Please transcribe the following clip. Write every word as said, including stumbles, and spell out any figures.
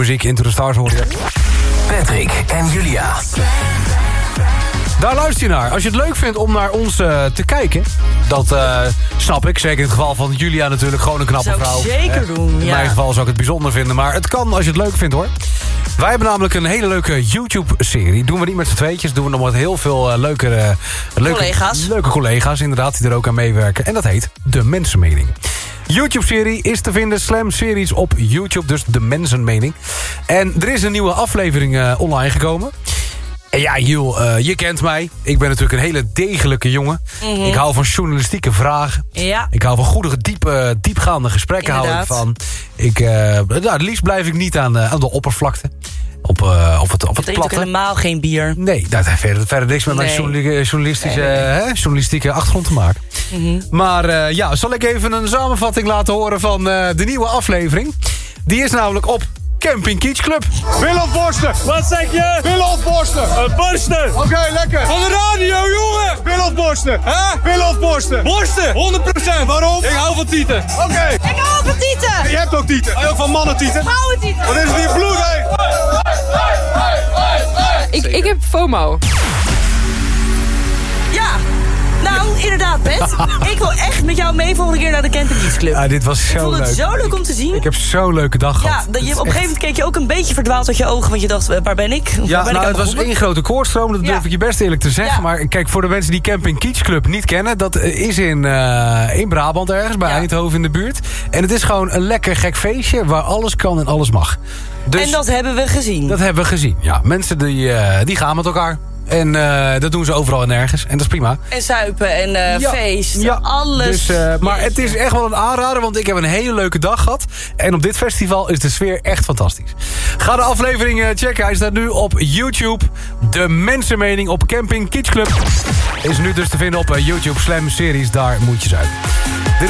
muziek, Into the Stars hoor je. Patrick en Julia. Daar luister je naar. Als je het leuk vindt om naar ons uh, te kijken... dat uh, snap ik. Zeker in het geval van Julia natuurlijk. Gewoon een knappe zou vrouw. Zou ik zeker eh, doen, In ja. mijn geval zou ik het bijzonder vinden. Maar het kan als je het leuk vindt, hoor. Wij hebben namelijk een hele leuke YouTube-serie. Doen we niet met z'n tweetjes. Doen we nog met heel veel uh, leuke, uh, leuke collega's. Leuke collega's, inderdaad, die er ook aan meewerken. En dat heet De Mensenmening. YouTube-serie is te vinden, Slam-series op YouTube. Dus De Mensenmening. En er is een nieuwe aflevering uh, online gekomen. En ja, Jiel, uh, je kent mij. Ik ben natuurlijk een hele degelijke jongen. Mm-hmm. Ik hou van journalistieke vragen. Ja. Ik hou van goede, diepe, diepgaande gesprekken. Inderdaad. Hou ik van. Ik, uh, nou, het liefst blijf ik niet aan, uh, aan de oppervlakte. Op, uh, op het, op het Ik drink platte. ook helemaal geen bier. Nee, dat heeft verder, verder niks met Nee. mijn journali- journalistische, Nee, nee. Hè, journalistieke achtergrond te maken. Mm-hmm. Maar uh, ja, zal ik even een samenvatting laten horen van uh, de nieuwe aflevering. Die is namelijk op Camping Kitsch Club. Willem Borsten. Wat zeg je? Willem Borsten. Uh, borsten. Oké, okay, lekker. Van de radio, jongen. Willem Borsten. Hè? Willem Borsten. Borsten. honderd procent. Waarom? Ik hou van tieten. Oké. Okay. Ik hou van tieten. Je hebt ook tieten. Hou je ook van mannen tieten? Vrouwen tieten. Wat is het hier bloed, hé? Ik, ik heb FOMO. Ja, nou, inderdaad, Pet. Ik wil echt met jou mee volgende keer naar de Camping Kitsch Club. Ja, dit was zo ik vond het leuk. zo leuk om te zien. Ik heb zo'n leuke dag Ja, gehad. dat je, op een gegeven moment keek je ook een beetje verdwaald uit je ogen. Want je dacht, eh, waar ben ik? Waar Ja, ben nou, ik het aan was begonnen? één grote koortstroom. Dat Ja. durf ik je best eerlijk te zeggen. Ja. Maar kijk, voor de mensen die Camping Kitsch Club niet kennen... dat is in, uh, in Brabant ergens, bij Ja. Eindhoven in de buurt. En het is gewoon een lekker gek feestje... waar alles kan en alles mag. Dus En dat hebben we gezien. dat hebben we gezien. Ja, mensen die, uh, die gaan met elkaar. En uh, dat doen ze overal en nergens. En dat is prima. En zuipen en uh, Ja, feest. ja, Alles. Dus, uh, maar het is echt wel een aanrader, want ik heb een hele leuke dag gehad. En op dit festival is de sfeer echt fantastisch. Ga de aflevering uh, checken. Hij staat nu op YouTube. De Mensenmening op Camping Kitsch Club. Is nu dus te vinden op uh, YouTube Slam Series. Daar moet je zijn.